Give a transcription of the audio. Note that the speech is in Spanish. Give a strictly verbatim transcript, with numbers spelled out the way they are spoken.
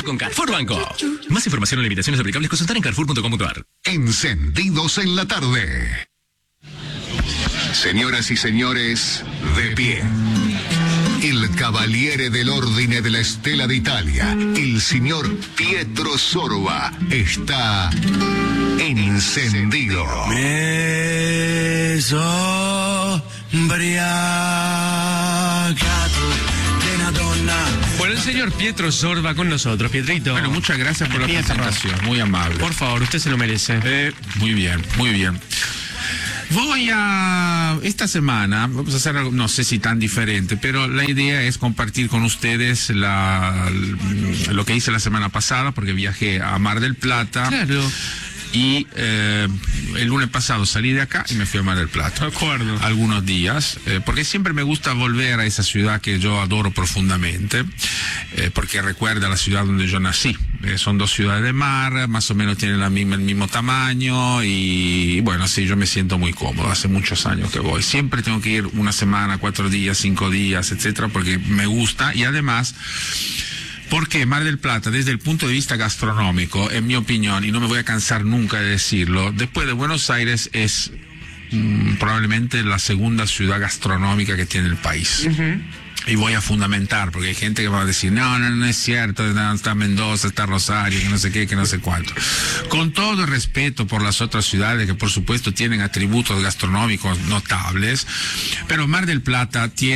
con Carrefour Banco. Más información o limitaciones aplicables consultar en carrefour punto com punto a r. Encendidos en la tarde. Señoras y señores, de pie. Il Cavaliere dell'Ordine della Stella d'Italia, il signor Pietro Sorba, está encendido. Me sobriacato de una donna. Bueno, el señor Pietro Sorba con nosotros. Pietrito. Bueno, muchas gracias por la Pietro. presentación, muy amable. Por favor, usted se lo merece. Eh, muy bien, muy bien. Voy a... Esta semana, vamos a hacer algo, no sé si tan diferente, pero la idea es compartir con ustedes la, lo que hice la semana pasada, porque viajé a Mar del Plata. Claro. Y eh, el lunes pasado salí de acá y me fui a Mar del Plata. De acuerdo. Algunos días, eh, porque siempre me gusta volver a esa ciudad que yo adoro profundamente, eh, porque recuerda la ciudad donde yo nací. Eh, son dos ciudades de mar, más o menos tienen la misma, el mismo tamaño y bueno, sí, yo me siento muy cómodo. Hace muchos años que voy. Siempre tengo que ir una semana, cuatro días, cinco días, etcétera, porque me gusta y además... Porque Mar del Plata, desde el punto de vista gastronómico, en mi opinión, y no me voy a cansar nunca de decirlo, después de Buenos Aires es mmm, probablemente la segunda ciudad gastronómica que tiene el país. Uh-huh. Y voy a fundamentar, porque hay gente que va a decir, no, no, no es cierto, está Mendoza, está Rosario, que no sé qué, que no sé cuánto. Con todo el respeto por las otras ciudades, que por supuesto tienen atributos gastronómicos notables, pero Mar del Plata tiene